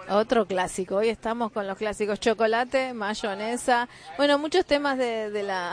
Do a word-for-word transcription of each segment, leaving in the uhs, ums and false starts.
Otro clásico, hoy estamos con los clásicos, chocolate, mayonesa, bueno, muchos temas de, de la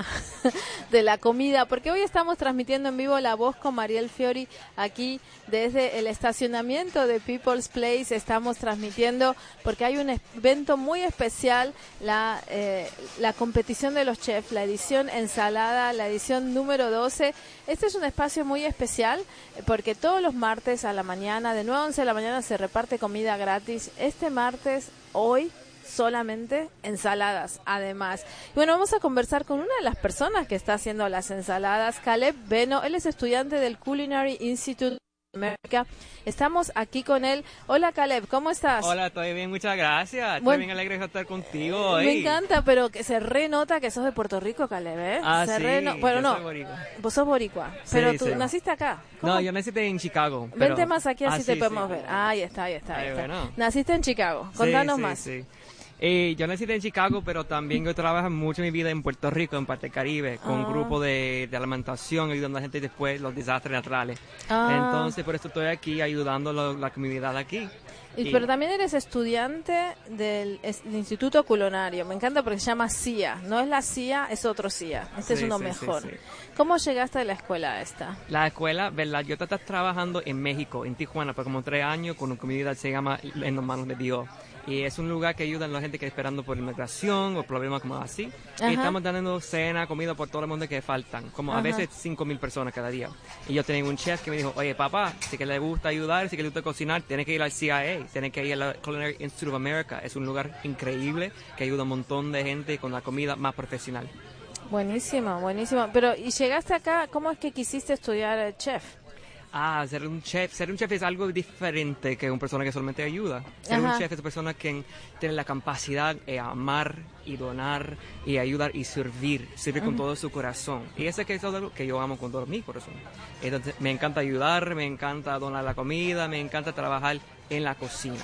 de la comida, porque hoy estamos transmitiendo en vivo La Voz con Mariel Fiori aquí desde el estacionamiento de People's Place. Estamos transmitiendo porque hay un evento muy especial, la eh, la competición de los chefs, la edición ensalada, la edición número doce. Este es un espacio muy especial porque todos los martes a la mañana, de nueve a once de la mañana, se reparte comida gratis. Este martes, hoy, solamente ensaladas, además. Y bueno, vamos a conversar con una de las personas que está haciendo las ensaladas, Caleb Beno. Él es estudiante del Culinary Institute América. Estamos aquí con él. Hola, Caleb, ¿cómo estás? Hola, estoy bien, muchas gracias. Bueno, estoy bien alegre de estar contigo hoy. Me encanta, pero que se renota que sos de Puerto Rico, Caleb, ¿eh? Ah, se sí, reno... Bueno, yo no, soy boricua. Vos sos boricua, pero Sí, tú sí. naciste acá. ¿Cómo? No, yo nací en Chicago. Pero... Vente más aquí, así ah, te sí, podemos sí. ver. Ahí está, ahí está. Ahí Ay, está. bueno. Naciste en Chicago, Sí, contanos sí, más. sí. Eh, yo nací en Chicago, pero también yo trabajo mucho mi vida en Puerto Rico, en parte Caribe, con Ah. grupos de, de alimentación, ayudando a la gente después los desastres naturales. Ah. Entonces, por eso estoy aquí ayudando a la, la comunidad aquí. Y, Y- pero también eres estudiante del, es- del Instituto Culinario. Me encanta porque se llama C I A. No es la C I A, es otro C I A. Este es Sí, uno sí, mejor. sí, sí. ¿Cómo llegaste a la escuela esta? La escuela, ¿verdad? Yo estaba trabajando en México, en Tijuana, por como tres años con una comunidad que se llama En las manos de Dios. Y es un lugar que ayuda a la gente que está esperando por inmigración o problemas como así. Ajá. Y estamos dando cena, comida por todo el mundo que faltan. Como a Ajá. veces cinco mil personas cada día. Y yo tenía un chef que me dijo, oye papá, si que le gusta ayudar, si que le gusta cocinar, tienes que ir al C I A, tienes que ir al Culinary Institute of America. Es un lugar increíble que ayuda a un montón de gente con la comida más profesional. Buenísimo, buenísimo. Pero, ¿y llegaste acá? ¿Cómo es que quisiste estudiar eh, chef? Ah, ser un chef. Ser un chef es algo diferente que una persona que solamente ayuda. Ser Ajá. un chef es una persona que tiene la capacidad de amar y donar y ayudar y servir. Servir con todo su corazón. Y ese que es algo que yo amo con todo mi corazón. Entonces, me encanta ayudar, me encanta donar la comida, me encanta trabajar en la cocina.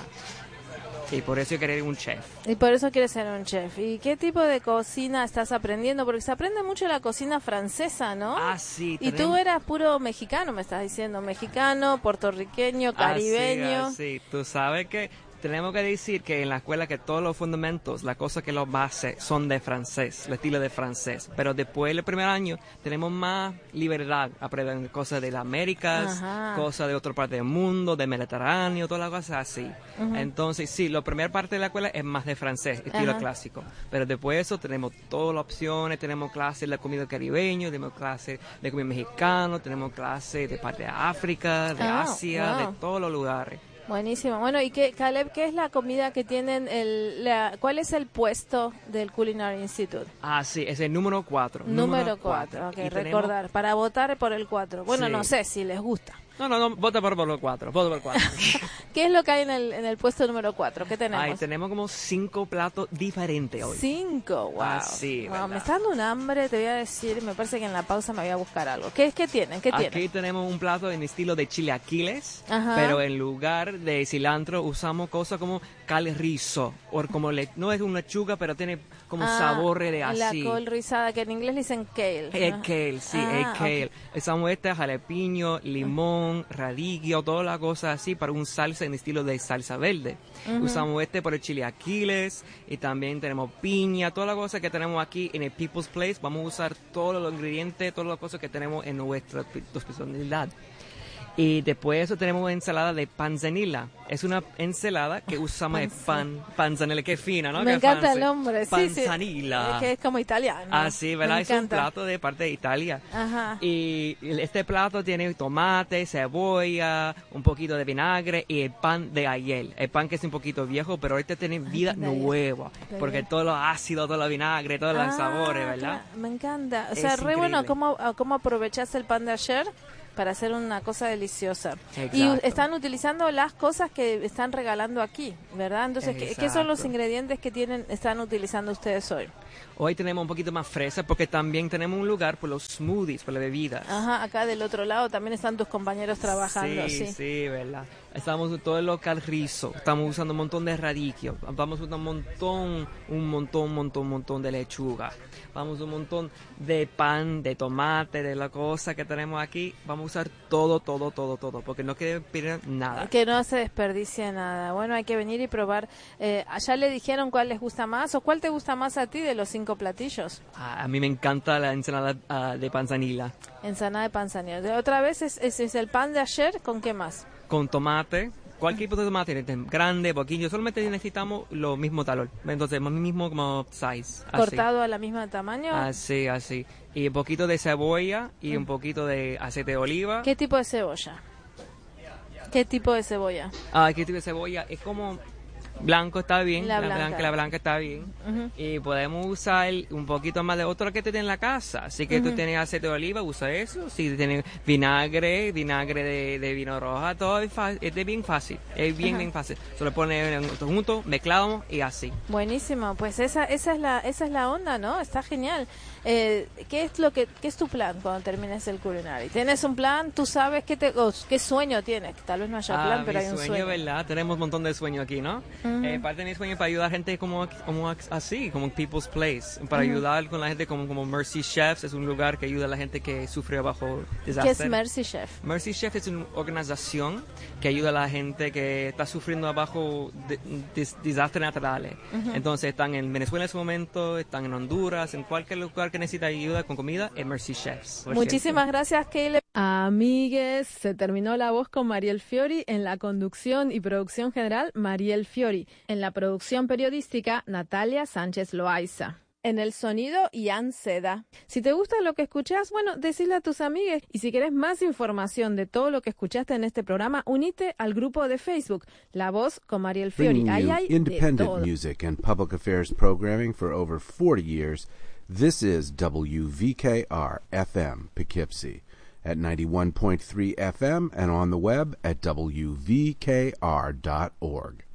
Y por eso yo quería ser un chef. Y por eso quieres ser un chef. ¿Y qué tipo de cocina estás aprendiendo? Porque se aprende mucho la cocina francesa, ¿no? Ah, sí. Y tú tenemos- eras puro mexicano, me estás diciendo. Mexicano, puertorriqueño, caribeño. Sí, tú sabes que tenemos que decir que en la escuela que todos los fundamentos, las cosas que los base son de francés, el estilo de francés. Pero después del primer año tenemos más libertad, aprender cosas de las Américas, Ajá. cosas de otra parte del mundo, del Mediterráneo, todas las cosas así. Entonces, sí, la primera parte de la escuela es más de francés, estilo Ajá. clásico. Pero después de eso tenemos todas las opciones, tenemos clases de comida caribeño, tenemos clases de comida mexicano, tenemos clases de parte de África, de Ah, Asia, wow. de todos los lugares. Buenísimo. Bueno, y qué, Caleb, ¿qué es la comida que tienen? El, la, ¿Cuál es el puesto del Culinary Institute? Ah, sí, es el número cuatro. Número cuatro. Ok, Y tenemos- recordar. Para votar por el cuatro. Bueno, Sí. no sé si les gusta. No, no, no, vota por, por los cuatro, vota por cuatro. ¿Qué es lo que hay en el, en el puesto número cuatro? ¿Qué tenemos? Ay, tenemos como cinco platos diferentes hoy. Cinco, wow. Ah, sí, Wow, ¿verdad? me está dando un hambre, te voy a decir, me parece que en la pausa me voy a buscar algo. ¿Qué, qué tienen? ¿Qué Aquí tienen? tenemos un plato en estilo de chilaquiles, Ajá. pero en lugar de cilantro usamos cosas como cal rizo, o como le, no es una lechuga, pero tiene como Ah, sabor de La así. col rizada, que en inglés le dicen kale. El ¿no? kale, sí, Ah, el kale. ok. Usamos este jalapeño, limón, radicchio, todas las cosas así para un salsa en estilo de salsa verde. Usamos este para el chile aquiles y también tenemos piña, todas las cosas que tenemos aquí en el People's Place. Vamos a usar todos los ingredientes, todas las cosas que tenemos en nuestra especialidad. Y después de eso tenemos ensalada de panzanilla. Es una ensalada que usamos de pan, panzanilla, que fina, ¿no? Me Qué encanta fancy. el nombre, sí, sí. Panzanilla. Es que es como italiano. Ah, sí, ¿verdad? Me Es un encanta. plato de parte de Italia. Ajá. Y este plato tiene tomate, cebolla, un poquito de vinagre y el pan de ayer. El pan que es un poquito viejo, pero este tiene vida pan de ayer. nueva. De Porque ayer. todo lo ácido, todo lo vinagre, todos los Ah, sabores, ¿verdad? claro, me encanta. O Es sea, re bueno increíble. cómo, cómo aprovechaste el pan de ayer para hacer una cosa deliciosa. Y Exacto. están utilizando las cosas que están regalando aquí, ¿verdad? Entonces, ¿qué, qué son los Exacto. ingredientes que tienen están utilizando ustedes hoy? Hoy tenemos un poquito más fresa porque también tenemos un lugar por los smoothies, por las bebidas. Ajá, acá del otro lado también están tus compañeros trabajando. Sí, sí, sí, verdad. Estamos en todo el local rizo, estamos usando un montón de radicchio, vamos usando un montón, un montón, un montón, un montón de lechuga, vamos un montón de pan, de tomate, de la cosa que tenemos aquí, vamos a usar todo, todo, todo, todo, porque no quiere pedir nada. Que no se desperdicie nada. Bueno, hay que venir y probar. Eh, ¿allá le dijeron cuál les gusta más o cuál te gusta más a ti de los cinco platillos? A, a mí me encanta la ensalada uh, de panzanilla. Ensalada de panzanilla. De otra vez es, es, es el pan de ayer, ¿con qué más? Con tomate, cualquier tipo de tomate, grande, pequeño, solamente necesitamos lo mismo talón, entonces mismo como size. ¿Cortado a la misma tamaño? Así, así. Y un poquito de cebolla y un poquito de aceite de oliva. ¿Qué tipo de cebolla? ¿Qué tipo de cebolla? Ah, ¿qué tipo de cebolla? Es como blanco está bien, la, la blanca. blanca, la blanca está bien. Uh-huh. Y podemos usar un poquito más de otro que tú tienes en la casa. Así que uh-huh. tú tienes aceite de oliva, usa eso. Si tienes vinagre, vinagre de, de vino roja, todo es, fácil, es de bien fácil. Es bien, uh-huh. bien fácil. Solo pones juntos, mezclamos y así. Buenísimo, pues esa esa es la esa es la onda, ¿no? Está genial. Eh, ¿Qué es lo que qué es tu plan cuando termines el Culinary? ¿Tienes un plan? ¿Tú sabes qué te oh, qué sueño tienes? Tal vez no haya ah, plan, pero hay un sueño, sueño. ¿verdad? Tenemos un montón de sueños aquí, ¿no? Uh-huh. Eh, parte de mi sueño para ayudar a gente como, como así, como People's Place, para uh-huh. ayudar con la gente como, como Mercy Chefs, es un lugar que ayuda a la gente que sufre bajo desastre. ¿Qué es Mercy Chef? Mercy Chef es una organización que ayuda a la gente que está sufriendo bajo de, de, desastres naturales. Uh-huh. Entonces están en Venezuela en ese momento, están en Honduras, en cualquier lugar que necesita ayuda con comida, es Mercy Chefs. Muchísimas gracias, Caleb. Amigues, se terminó La Voz con Mariel Fiori. En la conducción y producción general, Mariel Fiori. En la producción periodística, Natalia Sánchez Loaiza. En el sonido, Ian Seda. Si te gusta lo que escuchás, bueno, decile a tus amigues. Y si querés más información de todo lo que escuchaste en este programa, unite al grupo de Facebook, La Voz con Mariel Fiori. Ahí hay independent music and public affairs programming for over forty years. This is W V K R F M Poughkeepsie at ninety-one point three F M and on the web at W V K R dot org.